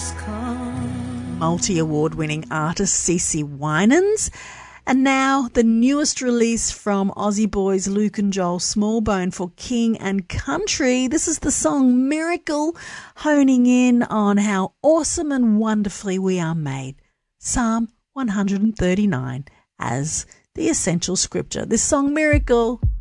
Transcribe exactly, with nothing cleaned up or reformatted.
Multi-award winning artist CeCe Winans. And now the newest release from Aussie boys Luke and Joel Smallbone for King and Country. This is the song Miracle, honing in on how awesome and wonderfully we are made. Psalm one thirty-nine as the essential scripture. This song Miracle.